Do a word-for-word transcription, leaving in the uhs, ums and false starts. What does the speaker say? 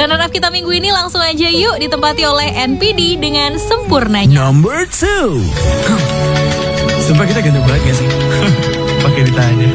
Runner up kita minggu ini langsung aja yuk ditempati oleh N P D dengan Sempurnanya. Number two. Sumpah kita ganteng banget gak sih? Pakai ditanya.